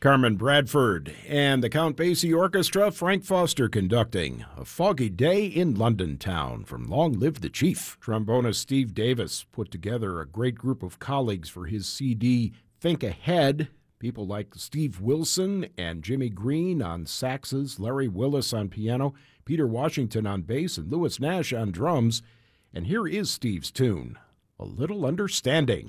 Carmen Bradford and the Count Basie Orchestra, Frank Foster conducting A Foggy Day in London Town from Long Live the Chief. Trombonist Steve Davis put together a great group of colleagues for his CD, Think Ahead. People like Steve Wilson and Jimmy Green on saxes, Larry Willis on piano, Peter Washington on bass, and Louis Nash on drums. And here is Steve's tune, A Little Understanding.